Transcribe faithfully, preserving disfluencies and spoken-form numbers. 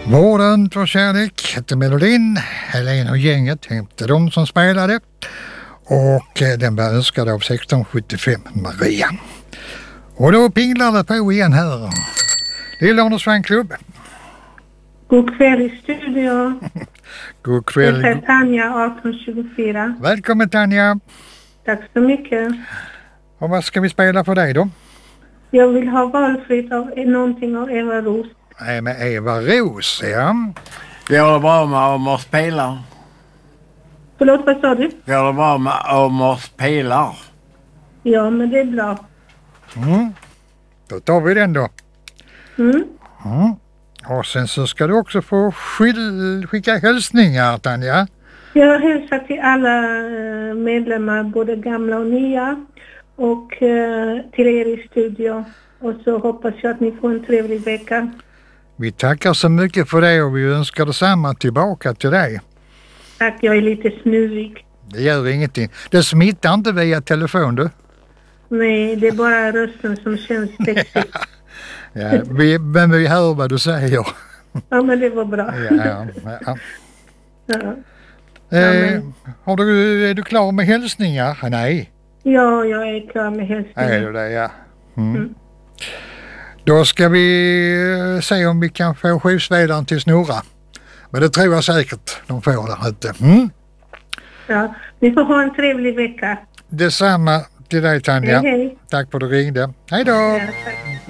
Vården för kärlek hette melodin. Helene och gänget hette de som spelade. Och den var önskad av sexton sjuttiofem Maria. Och då pinglar det på igen här. Lillånders fanklubb. God kväll i studion. God kväll. Jag heter Tanja, arton tjugofyra. Välkommen Tanja. Tack så mycket. Och vad ska vi spela för dig då? Jag vill ha valfritt av någonting av Eva Ros. Nej, med Eva Ros, ja. Går det bra med Omar Pilar? Förlåt, vad sa du? Går det bra med Omar Pilar? Ja, men det är bra. Mm. Då tar vi den då. Mm. Mm. Och sen så ska du också få skil- skicka hälsningar, Tanja. Jag hälsar till alla medlemmar, både gamla och nya. Och eh, till er i studio. Och så hoppas jag att ni får en trevlig vecka. Vi tackar så mycket för det och vi önskar detsamma tillbaka till dig. Tack, jag är lite snuvig. Det gör ingenting. Det smittar inte via telefon, du. Nej, det är bara rösten som känns sexig. Ja, vi, men vi hör vad du säger. Ja, men det var bra. Ja, ja. Ja. Eh, har du, är du klar med hälsningar? Nej. Ja, jag är klar med hälsningar. Är du det, ja. Mm. Mm. Då ska vi se om vi kan få skivsvedaren till snurra. Men det tror jag säkert de får där ute. Mm. Ja, ni får ha en trevlig vecka. Detsamma till dig, Tanja. Hej, hej. Tack för att du ringde. Hej då! Ja, tack.